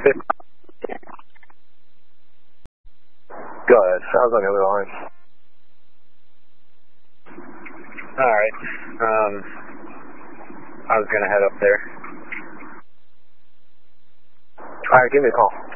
Go ahead. I was on the other line. Alright. I was going to head up there. Alright, give me a call.